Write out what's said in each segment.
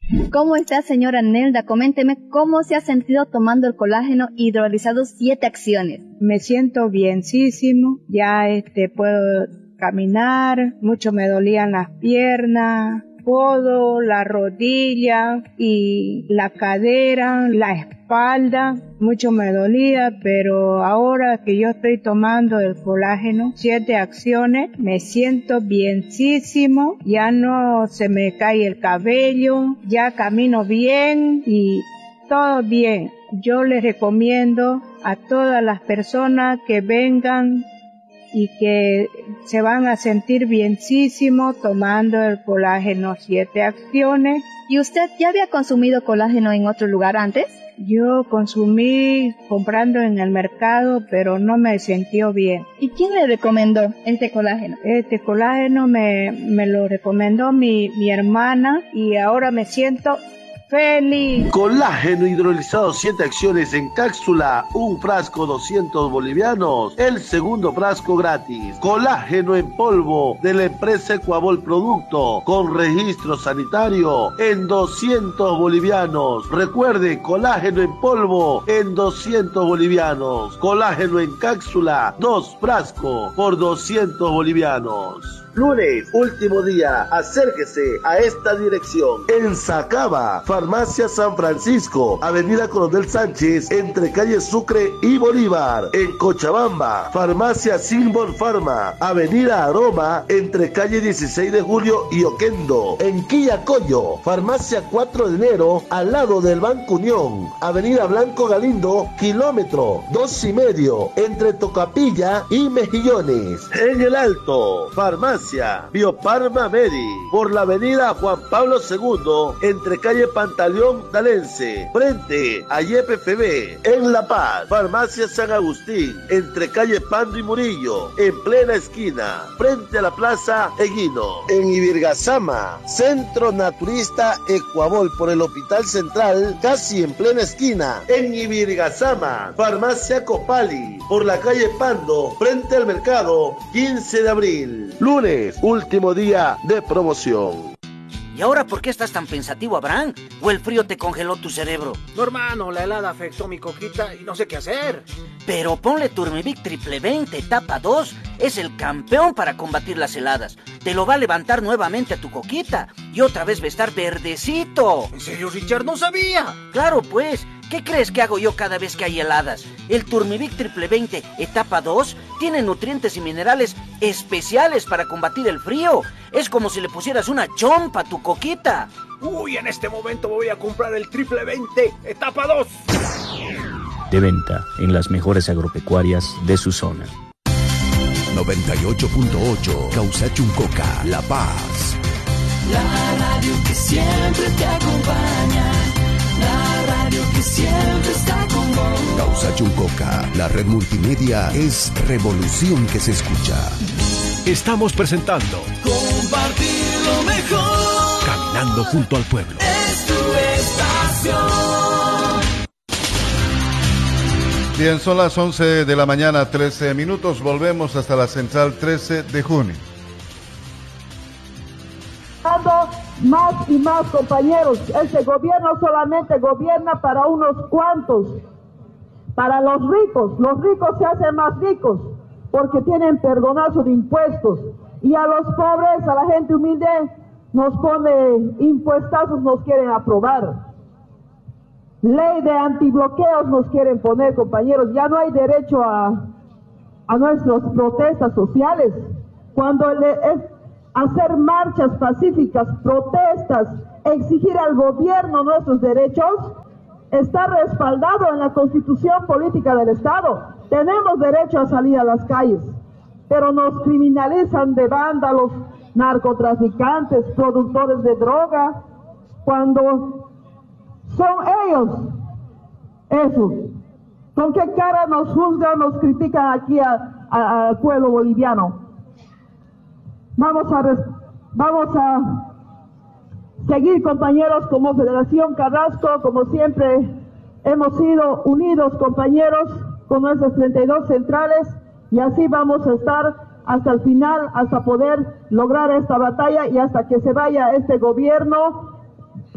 ¿Cómo está, señora Nelda? Coménteme cómo se ha sentido tomando el colágeno hidrolizado 7 acciones. Me siento bienísimo, ya puedo caminar, mucho me dolían las piernas, codo, la rodilla y la cadera, la espalda, mucho me dolía, pero ahora que yo estoy tomando el colágeno, 7 acciones, me siento bienísimo, ya no se me cae el cabello, ya camino bien y todo bien. Yo les recomiendo a todas las personas que vengan y que se van a sentir bienísimo tomando el colágeno 7 acciones. ¿Y usted ya había consumido colágeno en otro lugar antes? Yo consumí comprando en el mercado, pero no me sentí bien. ¿Y quién le recomendó este colágeno? Este colágeno me lo recomendó mi hermana y ahora me siento feliz. Colágeno hidrolizado 7 acciones en cápsula, un frasco 200 bolivianos, el segundo frasco gratis. Colágeno en polvo de la empresa Ecuabol Producto, con registro sanitario en 200 bolivianos. Recuerde, colágeno en polvo en 200 bolivianos. Colágeno en cápsula, 2 frascos por 200 bolivianos. Lunes, último día, acérquese a esta dirección. En Sacaba, Farmacia San Francisco, Avenida Coronel Sánchez, entre calle Sucre y Bolívar. En Cochabamba, Farmacia Silbor Pharma, Avenida Aroma, entre calle 16 de Julio y Oquendo. En Quillacollo, Farmacia 4 de enero, al lado del Banco Unión, Avenida Blanco Galindo, kilómetro 2,5, entre Tocapilla y Mejillones. En el Alto, Farmacia Bioparma Medi, por la avenida Juan Pablo II, entre calle Pantaleón Dalense, frente a YPFB. En La Paz, Farmacia San Agustín, entre calle Pando y Murillo, en plena esquina, frente a la Plaza Eguino. En Ibirgazama, Centro Naturista Ecuabol, por el Hospital Central, casi en plena esquina. En Ibirgazama, Farmacia Copali, por la calle Pando, frente al mercado, 15 de abril. Lunes, último día de promoción. ¿Y ahora por qué estás tan pensativo, Abraham? ¿O el frío te congeló tu cerebro? No, hermano, la helada afectó mi coquita y no sé qué hacer. Pero ponle Turmivic Triple 20 etapa 2. Es el campeón para combatir las heladas. Te lo va a levantar nuevamente a tu coquita y otra vez va a estar verdecito. ¿En serio, Richard? ¡No sabía! Claro, pues. ¿Qué crees que hago yo cada vez que hay heladas? El Turmivic Triple 20 etapa 2 tiene nutrientes y minerales especiales para combatir el frío. Es como si le pusieras una chompa a tu coquita. Uy, en este momento voy a comprar el Triple 20 etapa 2. De venta en las mejores agropecuarias de su zona. 98.8 Causachuncoca, La Paz. La radio que siempre te acompaña. La radio que siempre está con vos. Causachuncoca, la red multimedia es revolución que se escucha. Estamos presentando Compartir lo mejor. Caminando junto al pueblo. Es tu estación. Bien, son las 11 de la mañana, 13 minutos. Volvemos hasta la central 13 de junio. Más y más, compañeros, este gobierno solamente gobierna para unos cuantos, para los ricos se hacen más ricos porque tienen perdonazo de impuestos, y a los pobres, a la gente humilde, nos pone impuestazos, nos quieren aprobar. Ley de antibloqueos nos quieren poner, compañeros. Ya no hay derecho a nuestras protestas sociales. Cuando hacer marchas pacíficas, protestas, exigir al gobierno nuestros derechos, está respaldado en la Constitución Política del Estado. Tenemos derecho a salir a las calles, pero nos criminalizan de vándalos, narcotraficantes, productores de droga, cuando son ellos, esos. ¿Con qué cara nos juzgan, nos critican aquí al pueblo boliviano? Vamos a seguir, compañeros, como Federación Carrasco, como siempre hemos sido unidos, compañeros, con nuestras 32 centrales, y así vamos a estar hasta el final, hasta poder lograr esta batalla y hasta que se vaya este gobierno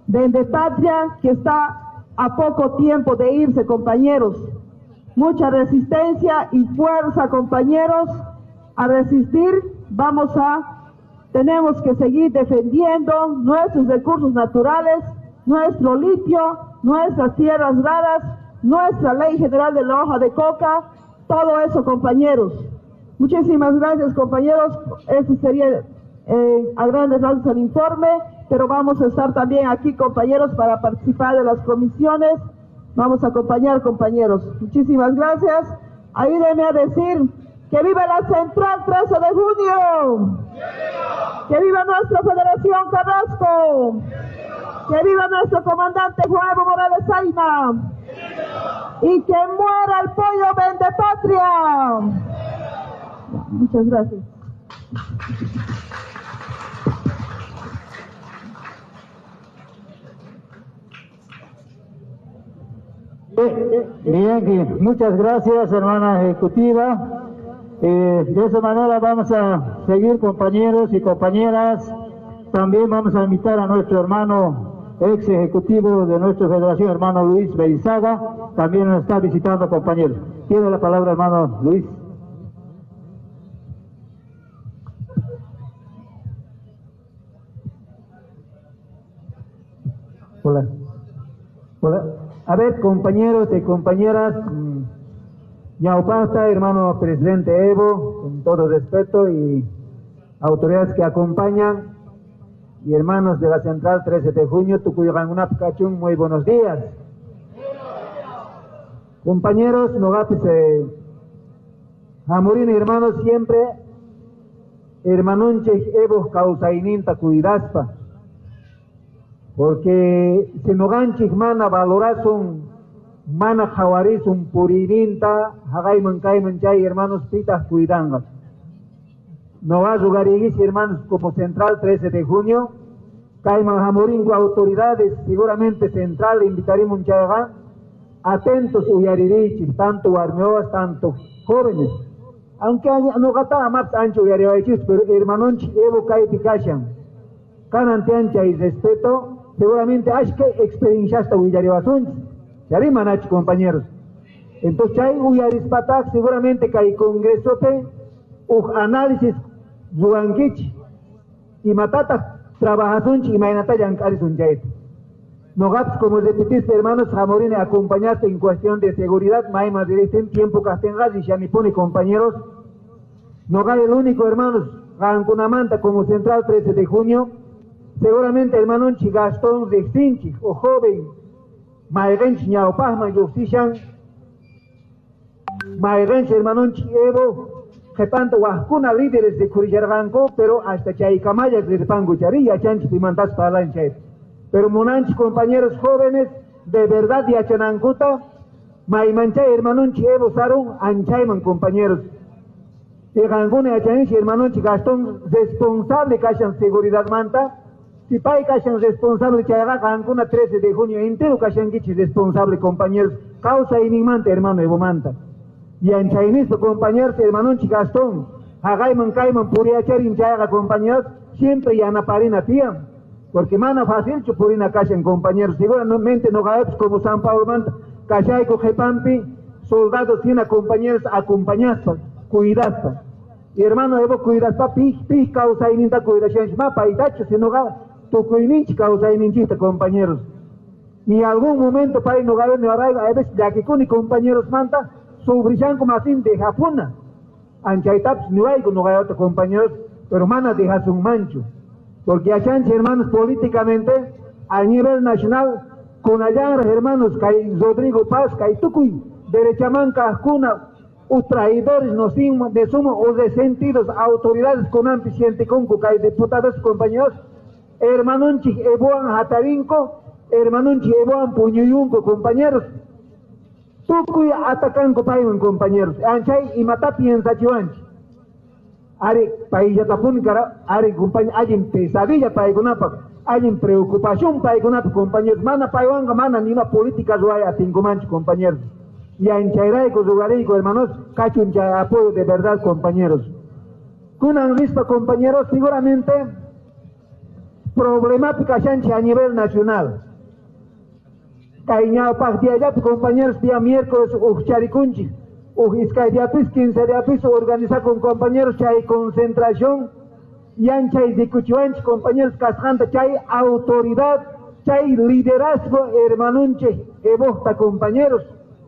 Vendepatria que está a poco tiempo de irse, compañeros. Mucha resistencia y fuerza, compañeros, a resistir. Tenemos que seguir defendiendo nuestros recursos naturales, nuestro litio, nuestras tierras raras, nuestra ley general de la hoja de coca, todo eso, compañeros. Muchísimas gracias, compañeros. Este sería a grandes rasgos el informe, pero vamos a estar también aquí, compañeros, para participar de las comisiones. Vamos a acompañar, compañeros. Muchísimas gracias. Ayúdenme a decir que viva la Central 13 de junio. Que viva nuestra Federación Carrasco. Que viva nuestro comandante Juan Evo Morales Aima. Y que muera el pollo Vendepatria. Muchas gracias. Bien, muchas gracias, hermana ejecutiva. De esa manera vamos a seguir, compañeros y compañeras. También vamos a invitar a nuestro hermano ex ejecutivo de nuestra federación, hermano Luis Beizaga. También nos está visitando, compañeros. Tiene la palabra, hermano Luis. Hola. Hola. A ver, compañeros y compañeras, Ñaupasta, hermano presidente Evo, con todo respeto, y autoridades que acompañan, y hermanos de la Central 13 de junio, Tucuyagangunap Cachún, muy buenos días. Compañeros, Nogapis, Amorín, hermanos, siempre, hermanonche Evo causaininta cuidaspa. Porque si no ganchik mana valorasun, mana jawarisun puririnta, hagayman kayman chay hermanos pitas cuidangas. No va a lugarigis, hermanos, como Central 13 de junio, kayman jamoringo autoridades, seguramente Central, invitaremos un chayga, atentos uyaririchis, tanto armeoas, tanto jóvenes. Aunque no gata más ancho uyaririchis, pero hermanonchi Evo kaipikashan, cananteancha y respeto, seguramente hay que experiencia hasta Uyaribasunch, Yarimanach, compañeros. Entonces, hay Uyarispatak, seguramente que hay congreso pe, análisis, Zuangich, y Matata, trabajasunch, y Mainata Yankarisunchait. No gaps, como repetiste, hermanos, Jamorine, acompañaste en cuestión de seguridad, Maima de tiempo Castengas y Shanipone, compañeros. No gay el único, hermanos, Gancunamanta, como Central 13 de junio. Seguramente hermanonchi Gastón de Xinchi, o joven, Maerenchi Ñaupajma, Yosishan, Maerenchi hermanonchi Evo, que tanto Huascuna líderes de Curillarganco, pero hasta Chaicamaya de Pangucharía, Chanchi Pimantas para la Enchet. Pero Monanchi, compañeros jóvenes, de verdad y Achanancuta, Maimancha hermanonchi Evo Sarun, Anchaiman, compañeros. De Gangune Achanchi hermanonchi Gastón, responsable que hayan seguridad manta. Si pai kashan responsable que haga Cancún 13 de junio entero kashan gichi responsable, compañeros, causa inimante, hermano Evo Manta. Y en Chainisto, compañeros, hermano Gastón, Hagayman Kaiman Puriacharin Chayaga, compañeros, siempre yana parina tía, porque mana fácil chupurina kashan, compañeros, seguramente no gaeps como San Pablo Manta, Kashayko Jepampi, soldados tiene compañeros acompañaspa, cuidaspa. Y hermano Evo cuidaspa, pi causa ininta cuidashan, mapa y tacho, si no gaeps. Tucuininchi causa ininchita, compañeros. Y algún momento para ir no ganar ni arraiga, a veces ya que con compañeros manta, su brillanco masin de Japuna. Anchaitaps ni hay no ganar compañeros, pero mana deja un mancho. Porque allá, hermanos, políticamente, a nivel nacional, con allá, hermanos, que hay Rodrigo Paz, que hay Tucuy, derechamanca, cuna, os traidores, nos de sumo o de sentidos, autoridades con ampliciente con que hay diputados, compañeros, hermanonchi Evoan Hatarinco, hermanonchi Evoan Puñuyunco, compañeros. Tucuy atacan copaiman, compañeros. Anchay y mata piensa chivanchi. Are pailla tapun cara, are compañeros, hay pesadilla para igunapa, hay preocupación para igunapa, compañeros. Mana paiwanga, mana ni una política zuaya a tingumanchi, compañeros. Y anchairaico, zugareico, hermanos, cachuncha apoyo de verdad, compañeros. Kunan rispa, compañeros, seguramente. problemática a nivel nacional. Caña partidaria, compañeros, día miércoles, Charicunchi, Iscaydiapis, 15 de apis, organiza con compañeros, chay concentración, yanchay de Cuchuanch, compañeros, casjanta, chay autoridad, chay liderazgo, hermanunche, evota compañeros,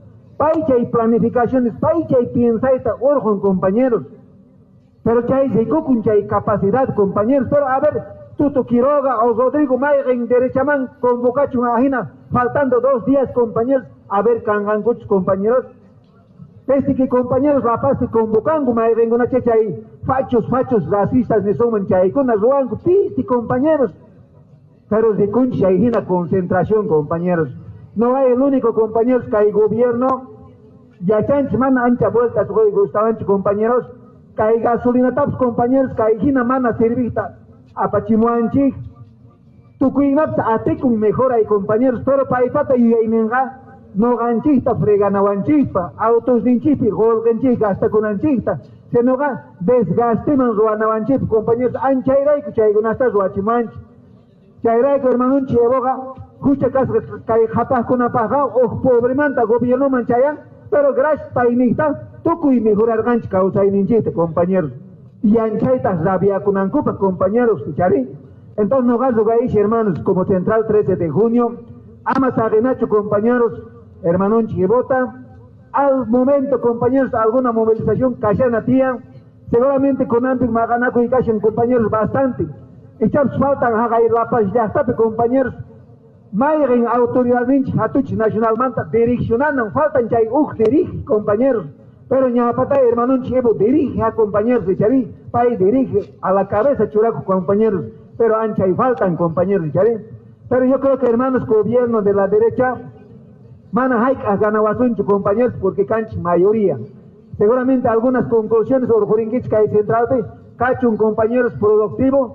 pay planificaciones, pay piensaita, orjon compañeros, pero chay chay capacidad, compañeros, pero a ver, Tuto Quiroga o Rodrigo Mayren derechamente convocación ajena, faltando 2 días, compañeros, a ver, canganguch, compañeros, desde que compañeros la paz convocando Mayren una checha ahí, fachos, racistas, ne son chay, con las ruango, pisti, compañeros, pero de concha ajena concentración, compañeros, no hay el único, compañeros, que hay gobierno, ya chanch man ancha vueltas, gustaban, compañeros, que hay gasolina taps, compañeros, que hay jina mana servita, apachimuanchi, tucuinaps atekun mejor hay compañeros, pero paipata y ainenga, no ganchista, freganawanchista, autos dinchipi, golganchista, hasta con anchista, se no ga, desgasteman ruanawanchista, compañeros, anchairay, kuchaygunastas ruachimanchi, chairay, hermanunchi, eboga, jucha casa, kay japaz con apaja, o pobre manta, gobierno manchayan, pero gracias painista, tucuy mejorar ganch causa ininchista, compañeros. Y anchaitas rabia con ancupa, compañeros, ¿escucharé? Entonces no gasto gaís, hermanos, como Central 13 de junio, amas a Renacho, compañeros, hermanón Chibota, al momento, compañeros, alguna movilización cachana tía, seguramente con Ampic Maganaco y Cachan, compañeros, bastante. Echamos faltan a ir la paz, ya está, compañeros, Mayren autoridadmente, Hatuchi Nacional Manta, direccionando, faltan ya dirige, compañeros. Pero ñapata, hermano Chivo, dirige a compañeros de Charí, país dirige a la cabeza Churaco, compañeros, pero ancha y faltan compañeros de Charí. Pero yo creo que hermanos gobierno de la derecha, mana haik a ganawasuncho compañeros, porque canch mayoría. Seguramente algunas conclusiones o juringuich que hay central, cachun compañeros productivo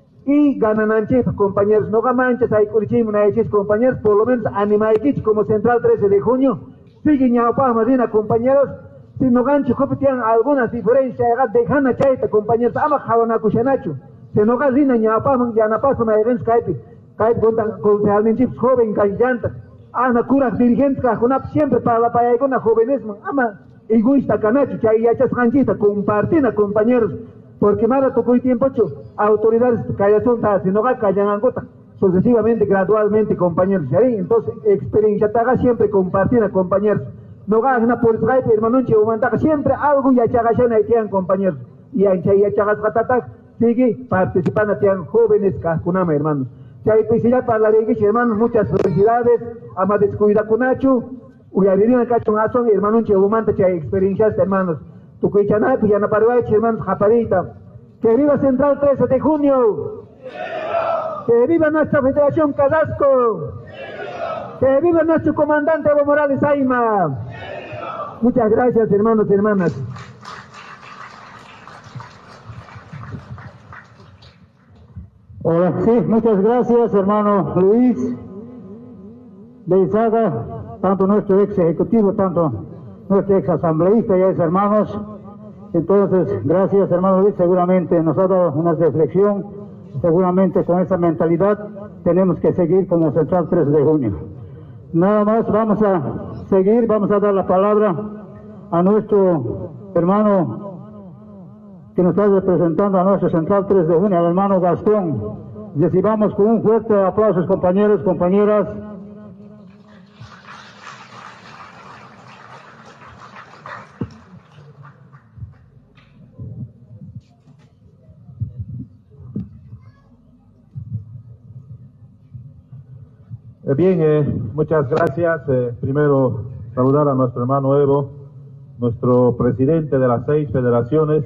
y ganananchis compañeros, no gamanches hay curchimos compañeros, por lo menos animaikich como Central 13 de junio, sigue ñapa madina compañeros. Si no gancho, tienen algunas diferencias, dejana chaita, compañeros, ama jawana kushanacho. Se no gazina, ñapaman, yanapasan, mayren Skype, concejalmente joven, callanta. Ana curas dirigentes, cajonap, siempre para la paya con la jovenismo. Ama, egoísta, canacho, chay, yachas ganchita, compartina, compañeros. Porque mara tocó y tiempo, autoridades, callazón, si no callan angota. Sucesivamente, gradualmente, compañeros. Entonces, experiencia, taga siempre compartina, compañeros. No ganas por Skype, hermano, siempre algo y achagachan ahí tienen compañeros. Y achagas gatatak, sigue participando, tienen jóvenes, cascunama, hermanos. Chay, pues ya para la reguiche, hermanos, muchas felicidades, ama descuida cunachu, uyaririna cachun azón, hermano, chegumanta, chay, experiencias, hermanos. Tucuichanay, pues ya na paruaich, hermanos, japarita. Que viva Central 13 de junio. Que viva nuestra Federación Cadasco. Que viva nuestro comandante Evo Morales Aima. Muchas gracias, hermanos y hermanas. Hola, sí, muchas gracias, hermano Luis de Izaga, tanto nuestro ex ejecutivo, tanto nuestro ex asambleísta, ya es hermanos. Entonces, gracias, hermano Luis, seguramente nos ha dado una reflexión, seguramente con esa mentalidad tenemos que seguir con el Central 3 de junio. Nada más, vamos a seguir, vamos a dar la palabra a nuestro hermano que nos está representando a nuestro Central 3 de junio, al hermano Gastón. Recibamos con un fuerte aplauso, compañeros, compañeras. Bien, muchas gracias. Primero, saludar a nuestro hermano Evo, nuestro presidente de las 6 federaciones.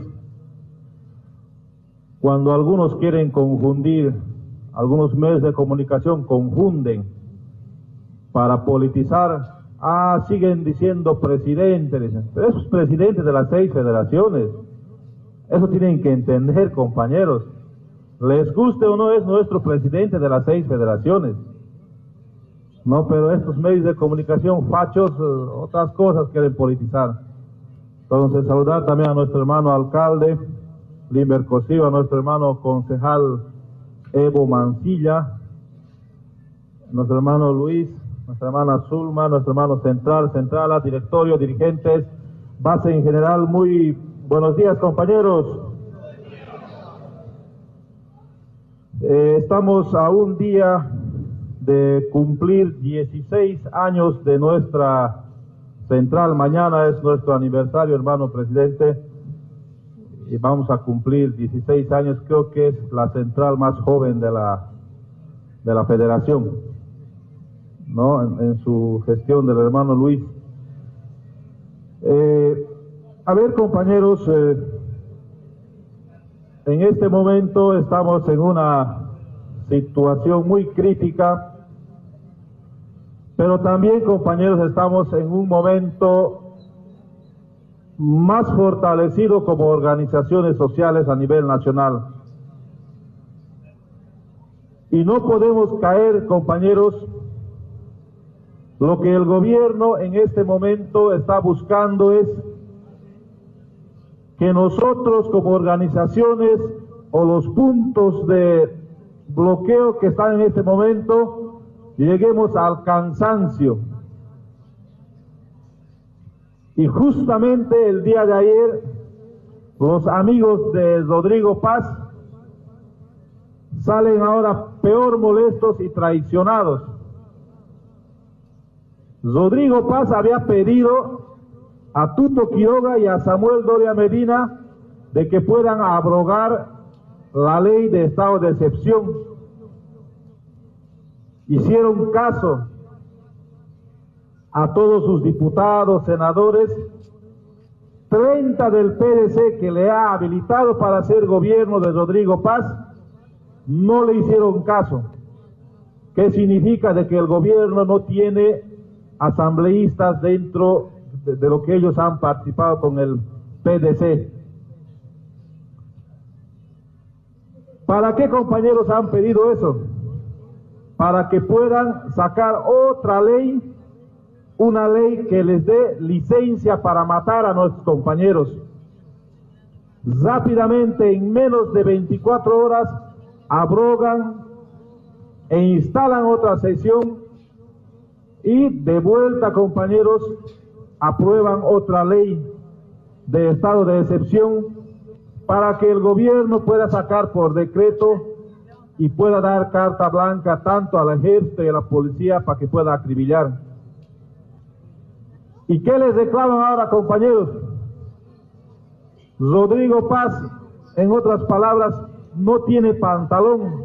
Cuando algunos quieren confundir, algunos medios de comunicación confunden para politizar, siguen diciendo presidente, dicen, pero es presidente de las 6 federaciones. Eso tienen que entender, compañeros. Les guste o no, es nuestro presidente de las 6 federaciones. No, pero estos medios de comunicación fachos, otras cosas quieren politizar. Entonces, saludar también a nuestro hermano alcalde, Limber Cosío, a nuestro hermano concejal Evo Mancilla, nuestro hermano Luis, nuestra hermana Zulma, nuestro hermano Centrala, directorio, dirigentes, base en general. Muy buenos días, compañeros. Estamos a un día de cumplir 16 años de nuestra central. Mañana es nuestro aniversario, hermano presidente, y vamos a cumplir 16 años. Creo que es la central más joven de la federación, ¿no? En su gestión del hermano Luis. A ver, compañeros, en este momento estamos en una situación muy crítica, pero también, compañeros, estamos en un momento más fortalecido como organizaciones sociales a nivel nacional. Y no podemos caer, compañeros. Lo que el gobierno en este momento está buscando es que nosotros como organizaciones o los puntos de bloqueo que están en este momento lleguemos al cansancio. Y justamente el día de ayer los amigos de Rodrigo Paz salen ahora peor molestos y traicionados. Rodrigo Paz había pedido a Tuto Quiroga y a Samuel Doria Medina de que puedan abrogar la ley de estado de excepción. Hicieron caso a todos sus diputados, senadores. 30 del PDC que le ha habilitado para hacer gobierno de Rodrigo Paz no le hicieron caso. ¿Qué significa? De que el gobierno no tiene asambleístas dentro de lo que ellos han participado con el PDC. ¿Para qué, compañeros, han pedido eso? Para que puedan sacar otra ley, una ley que les dé licencia para matar a nuestros compañeros. Rápidamente, en menos de 24 horas, abrogan e instalan otra sesión y de vuelta, compañeros, aprueban otra ley de estado de excepción para que el gobierno pueda sacar por decreto y pueda dar carta blanca tanto al ejército y a la policía para que pueda acribillar. ¿Y qué les reclaman ahora, compañeros? Rodrigo Paz, en otras palabras, no tiene pantalón.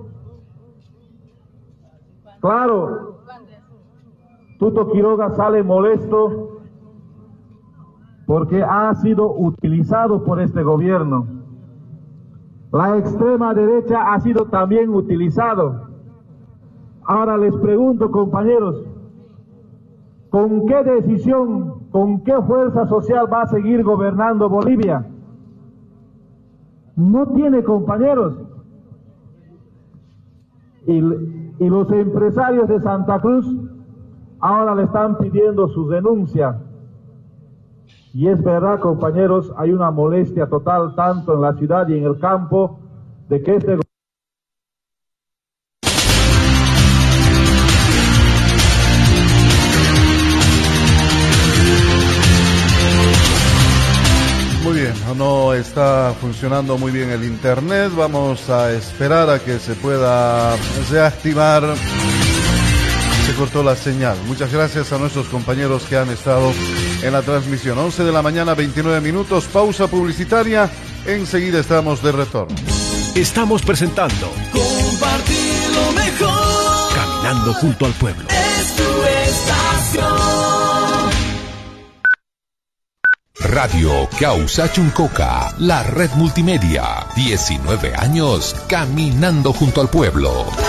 Claro, Tuto Quiroga sale molesto porque ha sido utilizado por este gobierno. La extrema derecha ha sido también utilizado. Ahora les pregunto, compañeros, ¿con qué decisión, con qué fuerza social va a seguir gobernando Bolivia? No tiene, compañeros. Y los empresarios de Santa Cruz ahora le están pidiendo su renuncia. Y es verdad, compañeros, hay una molestia total tanto en la ciudad y en el campo de que este Muy bien, no está funcionando muy bien el internet. Vamos a esperar a que se pueda reactivar. Se cortó la señal. Muchas gracias a nuestros compañeros que han estado en la transmisión. 11 de la mañana, 29 minutos, pausa publicitaria. Enseguida estamos de retorno. Estamos presentando Compartir lo mejor. Caminando junto al pueblo. Es tu estación. Radio Causa Chuncoca, la red multimedia. 19 años caminando junto al pueblo.